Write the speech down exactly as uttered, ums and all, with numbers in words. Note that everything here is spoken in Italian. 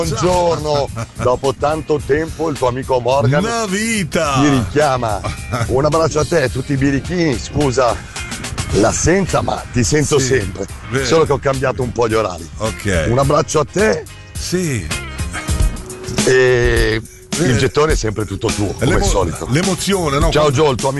Buongiorno, dopo tanto tempo il tuo amico Morgan Una vita ti richiama. Un abbraccio a te, tutti i birichini, scusa l'assenza ma ti sento Sì, sempre, vero. solo che ho cambiato un po' gli orari. Ok. Un abbraccio a te Sì. e il gettone è sempre tutto tuo, come L'emo- al solito. L'emozione, no? Ciao Joel, tuo amico